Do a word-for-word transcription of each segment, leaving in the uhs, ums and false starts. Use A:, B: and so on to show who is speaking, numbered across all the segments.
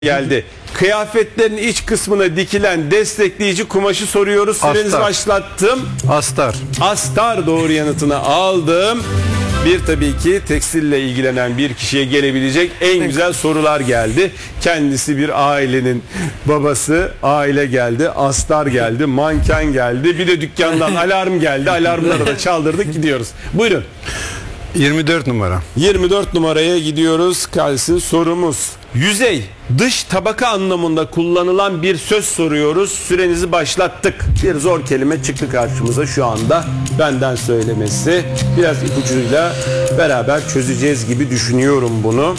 A: geldi. Kıyafetlerin iç kısmına dikilen destekleyici kumaşı soruyoruz. Sürenizi
B: Astar.
A: başlattım.
B: Astar.
A: Astar doğru yanıtını aldım. Bir tabii ki tekstille ilgilenen bir kişiye gelebilecek en güzel sorular geldi. Kendisi bir ailenin babası, aile geldi, astar geldi, manken geldi. Bir de dükkandan alarm geldi. Alarmları da çaldırdık, gidiyoruz. Buyurun.
B: yirmi dört numara.
A: yirmi dört numaraya gidiyoruz. Kalsın sorumuz. Yüzey, dış tabaka anlamında kullanılan bir söz soruyoruz. Sürenizi başlattık. Bir zor kelime çıktı karşımıza şu anda. Benden söylemesi. Biraz ipucuyla beraber çözeceğiz gibi düşünüyorum bunu.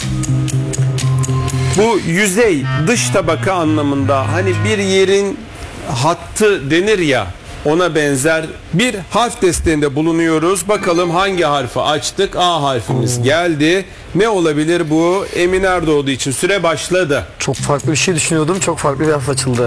A: Bu yüzey, dış tabaka anlamında hani bir yerin hattı denir ya, ona benzer bir harf desteğinde bulunuyoruz. Bakalım hangi harfi açtık? A harfimiz geldi. Ne olabilir bu? Emin Erdoğdu için süre başladı.
C: Çok farklı bir şey düşünüyordum. Çok farklı bir harf açıldı.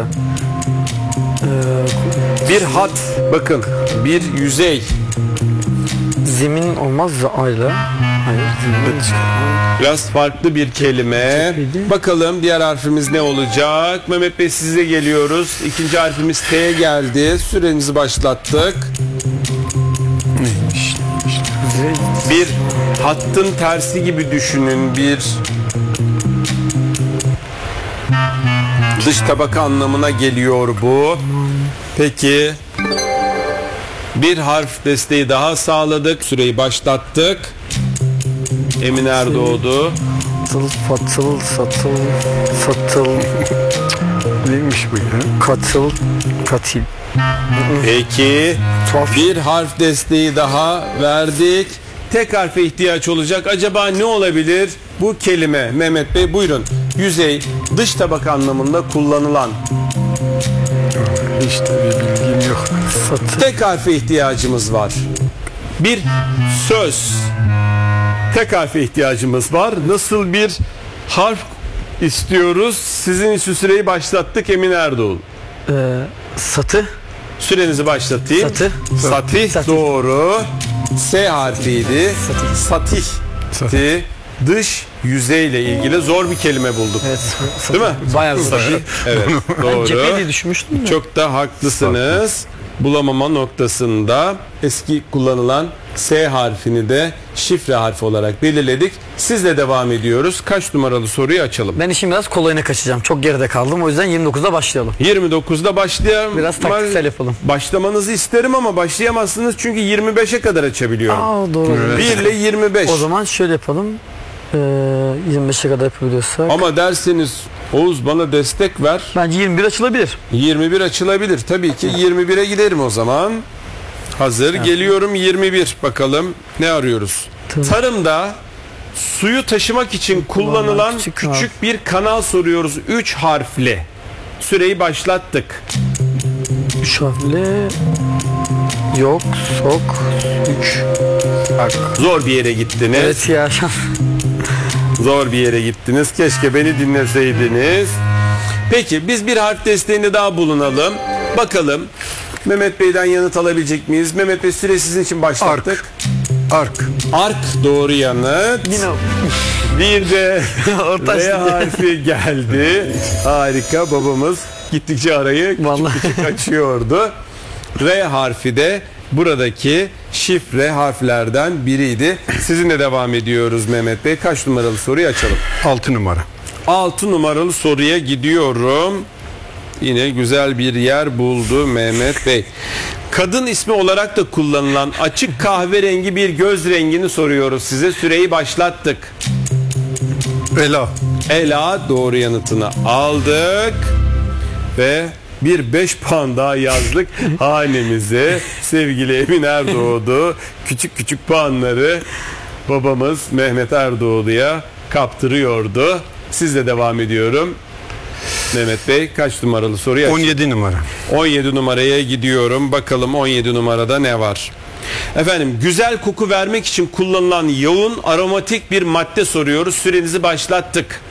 C: Ee,
A: Bir hat. Bakın. Bir yüzey.
C: zemin olmaz da ayla. Hayır. Zemin.
A: Biraz farklı bir kelime. Bakalım diğer harfimiz ne olacak? Mehmet Bey, size geliyoruz. İkinci harfimiz T geldi. Sürenizi başlattık.
B: Neymiş?
A: Bir hattın tersi gibi düşünün. Bir dış tabaka anlamına geliyor bu. Peki bir harf desteği daha sağladık. Süreyi başlattık. Emin Erdoğdu.
C: Satıl, fatıl, satıl, satıl,
B: Neymiş bu ya?
C: katıl, katil.
A: Peki
C: Tuhaf.
A: bir harf desteği daha verdik. Tek harfe ihtiyaç olacak. Acaba ne olabilir bu kelime? Mehmet Bey buyurun. Yüzey, dış tabaka anlamında kullanılan.
B: Hiç de bir bilgim yok.
C: Satı.
A: Tek harfe ihtiyacımız var. Bir söz. Tek harfe ihtiyacımız var. Nasıl bir harf istiyoruz? Sizin için süreyi başlattık Emin Erdoğdu.
C: Ee, satı.
A: Sürenizi başlatayım.
C: Satı.
A: Satih,
C: Satih.
A: doğru. S harfiydi.
C: Satih.
A: Satih. Dış yüzeyle ilgili zor bir kelime bulduk.
C: Evet. Satı.
A: Değil mi?
C: Bayağı zor.
A: Evet, doğru.
C: Cephe diye düşünmüştüm de.
A: Çok da haklısınız. Bulamama noktasında eski kullanılan S harfini de şifre harfi olarak belirledik. Sizle devam ediyoruz. Kaç numaralı soruyu açalım?
C: Ben işin biraz kolayına kaçacağım. Çok geride kaldım. O yüzden yirmi dokuzda başlayalım.
A: yirmi dokuzda başlayalım.
C: Biraz taktiksel yapalım.
A: Başlamanızı isterim ama başlayamazsınız çünkü yirmi beşe kadar açabiliyorum.
C: Aa, doğru.
B: Evet.
A: bir ile yirmi beş.
C: O zaman şöyle yapalım. Ee, yirmi beşe kadar yapabiliyorsak.
A: Ama derseniz Oğuz bana destek ver.
C: Bence yirmi bir açılabilir.
A: yirmi bir açılabilir. Tabii ki yirmi bire giderim o zaman. Hazır. Geliyorum yirmi bir. Bakalım ne arıyoruz?
C: Tamam.
A: Tarımda suyu taşımak için kullanılan
C: küçük
A: küçük,
C: kanal.
A: bir kanal soruyoruz. üç harfli. Süreyi başlattık.
C: Üç harfli. Yok, sok, üç.
A: Bak, zor bir yere gittiniz.
C: Evet ya.
A: Zor bir yere gittiniz. Keşke beni dinleseydiniz. Peki biz bir harf desteğinde daha bulunalım. Bakalım Mehmet Bey'den yanıt alabilecek miyiz? Mehmet Bey, süre sizin için başlattık.
B: Ark.
A: Ark doğru yanıt.
C: Yine
A: Bir de
C: Ortaç
A: R harfi geldi. Harika, babamız gittikçe arayı
C: Vallahi.
A: küçük küçük açıyordu. R harfi de buradaki şifre harflerden biriydi. Sizinle devam ediyoruz Mehmet Bey. Kaç numaralı soruyu açalım?
B: altı numara.
A: altı numaralı soruya gidiyorum. Yine güzel bir yer buldu Mehmet Bey. Kadın ismi olarak da kullanılan açık kahverengi bir göz rengini soruyoruz size. Süreyi başlattık.
B: Ela.
A: Ela doğru yanıtını aldık. Ve bir beş puan daha yazdık hanemize. Sevgili Emin Erdoğdu küçük küçük puanları babamız Mehmet Erdoğdu'ya kaptırıyordu. Sizle devam ediyorum. Mehmet Bey, kaç numaralı soruyu
B: on
A: açın?
B: yedi numara.
A: on yedi numaraya gidiyorum. Bakalım on yedi numarada ne var? Efendim, güzel koku vermek için kullanılan yoğun aromatik bir madde soruyoruz. Sürenizi başlattık.